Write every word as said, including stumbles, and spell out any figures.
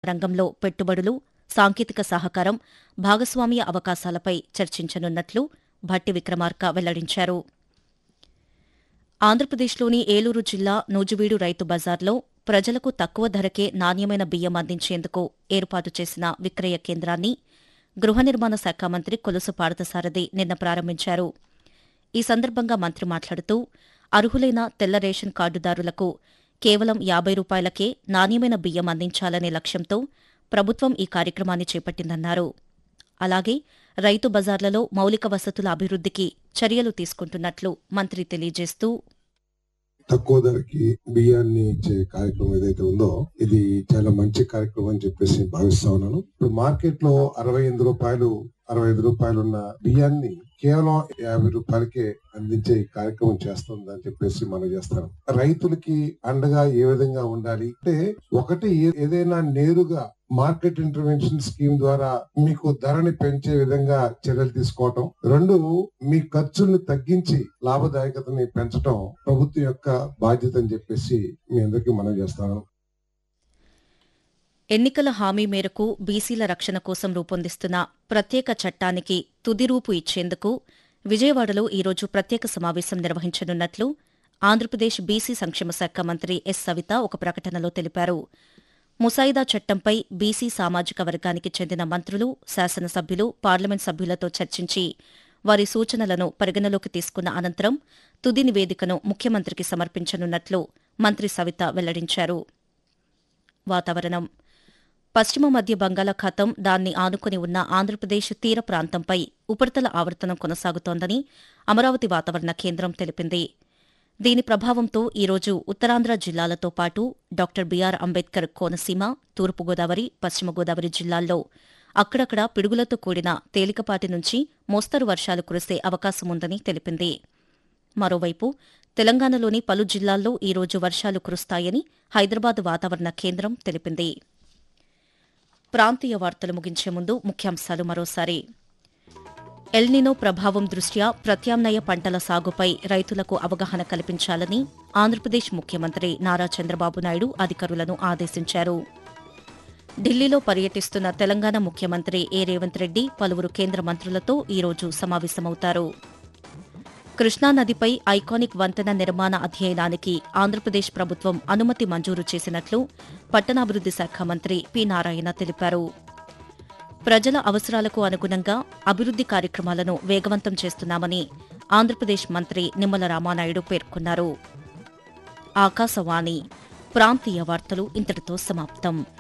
రంగంలో పెట్టుబడులు, సాంకేతిక సహకారం, భాగస్వామ్య అవకాశాలపై చర్చించనున్నట్లు భట్టి విక్రమార్క వెల్లడించారు. ఆంధ్రప్రదేశ్లోని ఏలూరు జిల్లా నూజివీడు రైతు బజార్లో ప్రజలకు తక్కువ ధరకే నాణ్యమైన బియ్యం అందించేందుకు ఏర్పాటు చేసిన విక్రయ కేంద్రాన్ని గృహ నిర్మాణ శాఖ మంత్రి కొలుసు పార్థసారథి నిన్న ప్రారంభించారు. ఈ సందర్భంగా మంత్రి మాట్లాడుతూ అర్హులైన తెల్ల రేషన్ కార్డుదారులకు కేవలం యాబై రూపాయలకే నాణ్యమైన బియ్యం అందించాలనే లక్ష్యంతో ప్రభుత్వం ఈ కార్యక్రమాన్ని చేపట్టిందన్నారు. అలాగే రైతు బజార్లలో మౌలిక వసతుల అభివృద్ధికి చర్యలు తీసుకుంటున్నట్లు మంత్రి తెలియజేస్తూ తక్కువ ధరకి బియ్యాన్ని ఇచ్చే కార్యక్రమం ఏదైతే ఉందో ఇది చాలా మంచి కార్యక్రమం అని చెప్పేసి భావిస్తా ఉన్నాను. ఇప్పుడు మార్కెట్ లో అరవై ఎనిమిది రూపాయలు అరవై ఐదు రూపాయలు ఉన్న బియ్యాన్ని కేవలం యాభై రూపాయలకే అందించే కార్యక్రమం చేస్తుందని చెప్పేసి మనం చేస్తాం. రైతులకి అండగా ఏ విధంగా ఉండాలి అంటే, ఒకటి ఏదైనా నేరుగా మార్కెట్ ఇంటర్వెన్షన్ స్కీమ్ ద్వారా మీకు ధరని పెంచే విధంగా చర్యలు తీసుకోవటం, రెండు మీ ఖర్చుల్ని తగ్గించి లాభదాయకతని పెంచడం ప్రభుత్వం యొక్క బాధ్యత అని చెప్పేసి మీ అందరికీ మనం చేస్తాను. ఎన్నికల హామీ మేరకు బీసీల రక్షణ కోసం రూపొందిస్తున్న ప్రత్యేక చట్టానికి తుది రూపు ఇచ్చేందుకు విజయవాడలో ఈరోజు ప్రత్యేక సమావేశం నిర్వహించనున్నట్లు ఆంధ్రప్రదేశ్ బీసీ సంక్షేమ శాఖ మంత్రి ఎస్ సవిత ఒక ప్రకటనలో తెలిపారు. ముసాయిదా చట్టంపై బీసీ సామాజిక వర్గానికి చెందిన మంత్రులు, శాసనసభ్యులు, పార్లమెంట్ సభ్యులతో చర్చించి వారి సూచనలను పరిగణలోకి తీసుకున్న అనంతరం తుది నివేదికను ముఖ్యమంత్రికి సమర్పించనున్నట్లు మంత్రి సవిత వెల్లడించారు. వాతావరణం. పశ్చిమ మధ్య బంగాళాఖాతం, దాన్ని ఆనుకుని ఉన్న ఆంధ్రప్రదేశ్ తీర ప్రాంతంపై ఉపరితల ఆవర్తనం కొనసాగుతోందని అమరావతి వాతావరణ కేంద్రం తెలిపింది. దీని ప్రభావంతో ఈరోజు ఉత్తరాంధ్ర జిల్లాలతో పాటు డాక్టర్ బీఆర్ అంబేద్కర్ కోనసీమ, తూర్పుగోదావరి, పశ్చిమ గోదావరి జిల్లాల్లో అక్కడక్కడ పిడుగులతో కూడిన తేలికపాటి నుంచి మోస్తరు వర్షాలు కురిసే అవకాశముందని తెలిపింది. మరోవైపు తెలంగాణలోని పలు జిల్లాల్లో ఈరోజు వర్షాలు కురుస్తాయని హైదరాబాద్ వాతావరణ కేంద్రం తెలిపింది. ప్రాంతీయ వార్తలు ముగించే ముందు ముఖ్యాంశాలు మరోసారి. ఎల్నినో ప్రభావం దృష్ట్యా ప్రత్యామ్నాయ పంటల సాగుపై రైతులకు అవగాహన కల్పించాలని ఆంధ్రప్రదేశ్ ముఖ్యమంత్రి నారా చంద్రబాబు నాయుడు అధికారులను ఆదేశించారు. ఢిల్లీలో పర్యటిస్తున్న తెలంగాణ ముఖ్యమంత్రి ఏ రేవంత్ రెడ్డి పలువురు కేంద్ర మంత్రులతో ఈరోజు సమావేశమవుతారు. కృష్ణానదిపై ఐకానిక్ వంతెన నిర్మాణ అధ్యయనానికి ఆంధ్రప్రదేశ్ ప్రభుత్వం అనుమతి మంజూరు చేసినట్లు పట్టణాభివృద్ది శాఖ మంత్రి పి నారాయణ తెలిపారు. ప్రజల అవసరాలకు అనుగుణంగా అభివృద్ది కార్యక్రమాలను వేగవంతం చేస్తున్నామని ఆంధ్రప్రదేశ్ మంత్రి నిమ్మల రామానాయుడు పేర్కొన్నారు. ఆకాశవాణి ప్రాంతీయ వార్తలు ఇంతటితో సమాప్తం.